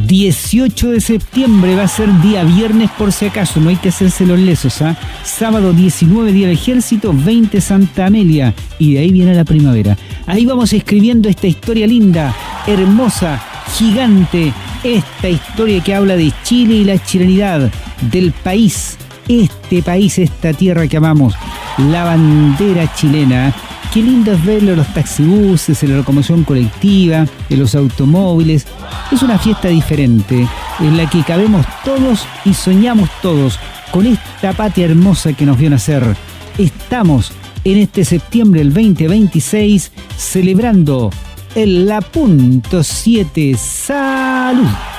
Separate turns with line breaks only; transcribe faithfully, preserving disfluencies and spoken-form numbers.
dieciocho de septiembre va a ser día viernes por si acaso, no hay que hacerse los lesos, ¿ah? Sábado diecinueve, día del Ejército, veinte Santa Amelia, y de ahí viene la primavera. Ahí vamos escribiendo esta historia linda, hermosa, gigante, esta historia que habla de Chile y la chilenidad, del país, este país, esta tierra que amamos, la bandera chilena. Qué lindo es verlo en los taxibuses, en la locomoción colectiva, en los automóviles. Es una fiesta diferente, en la que cabemos todos y soñamos todos con esta patria hermosa que nos vio nacer. Estamos en este septiembre del veinte veintiséis celebrando el La Punto siete. ¡Salud!